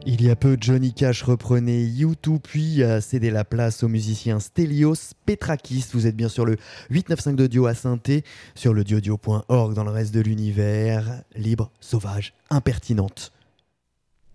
Il y a peu, Johnny Cash reprenait U2 puis a cédé la place au musicien Stelios Petrakis. Vous êtes bien sur le 895 d'Audio à Saint-Thé, sur le diodio.org dans le reste de l'univers, libre, sauvage, impertinente.